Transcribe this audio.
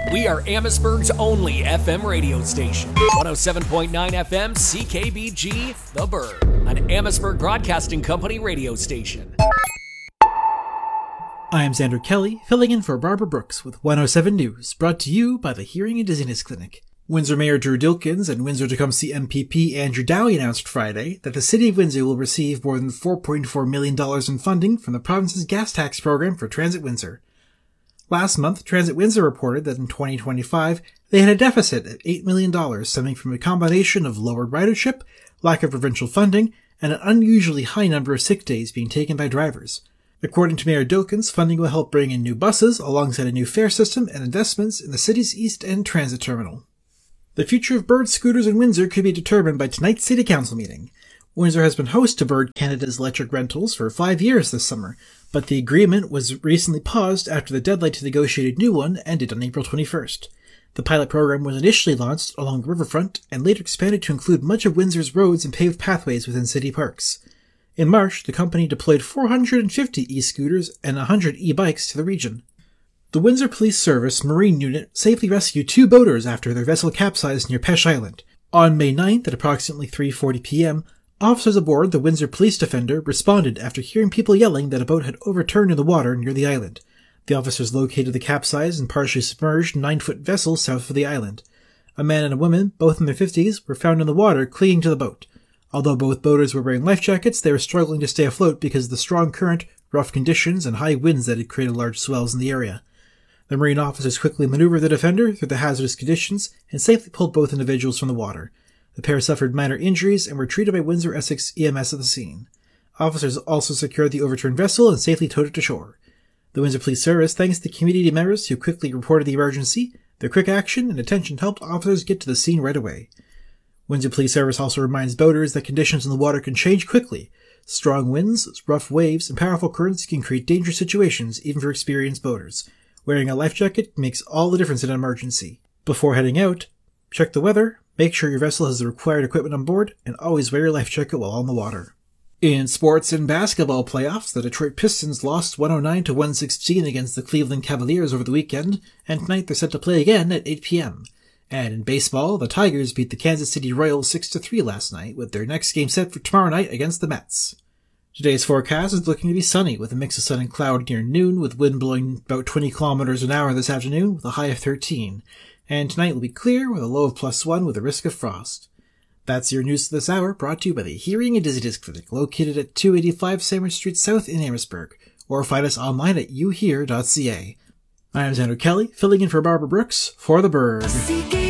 We are Amherstburg's only FM radio station. 107.9 FM CKBG The Bird, an Amherstburg Broadcasting Company radio station. I am Xander Kelly, filling in for Barbara Brooks with 107 News, brought to you by the Hearing and Dizziness Clinic. Windsor Mayor Drew Dilkens and Windsor-Tecumseh MPP Andrew Dowie announced Friday that the City of Windsor will receive more than $4.4 million in funding from the province's gas tax program for Transit Windsor. Last month, Transit Windsor reported that in 2025, they had a deficit of $8 million stemming from a combination of lowered ridership, lack of provincial funding, and an unusually high number of sick days being taken by drivers. According to Mayor Dilkens, funding will help bring in new buses alongside a new fare system and investments in the city's East End transit terminal. The future of Bird scooters in Windsor could be determined by tonight's City Council meeting. Windsor has been host to Bird Canada's electric rentals for 5 years this summer, but the agreement was recently paused after the deadline to negotiate a new one ended on April 21st. The pilot program was initially launched along the riverfront and later expanded to include much of Windsor's roads and paved pathways within city parks. In March, the company deployed 450 e-scooters and 100 e-bikes to the region. The Windsor Police Service Marine Unit safely rescued 2 boaters after their vessel capsized near Peche Island. On May 9th at approximately 3:40 p.m., officers aboard the Windsor Police Defender responded after hearing people yelling that a boat had overturned in the water near the island. The officers located the capsized and partially submerged 9-foot vessel south of the island. A man and a woman, both in their 50s, were found in the water clinging to the boat. Although both boaters were wearing life jackets, they were struggling to stay afloat because of the strong current, rough conditions, and high winds that had created large swells in the area. The marine officers quickly maneuvered the Defender through the hazardous conditions and safely pulled both individuals from the water. The pair suffered minor injuries and were treated by Windsor Essex EMS at the scene. Officers also secured the overturned vessel and safely towed it to shore. The Windsor Police Service thanks the community members who quickly reported the emergency. Their quick action and attention helped officers get to the scene right away. Windsor Police Service also reminds boaters that conditions in the water can change quickly. Strong winds, rough waves, and powerful currents can create dangerous situations even for experienced boaters. Wearing a life jacket makes all the difference in an emergency. Before heading out, check the weather, make sure your vessel has the required equipment on board, and always wear your life jacket while on the water. In sports and basketball playoffs, the Detroit Pistons lost 109-116 against the Cleveland Cavaliers over the weekend, and tonight they're set to play again at 8 p.m. And in baseball, the Tigers beat the Kansas City Royals 6-3 last night, with their next game set for tomorrow night against the Mets. Today's forecast is looking to be sunny, with a mix of sun and cloud near noon, with wind blowing about 20 kilometers an hour this afternoon, with a high of 13. And tonight will be clear, with a low of +1, with a risk of frost. That's your news this hour, brought to you by the Hearing and Dizziness Clinic, located at 285 Sandwich Street South in Amherstburg, or find us online at youhear.ca. I am Xander Kelly, filling in for Barbara Brooks for The Bird.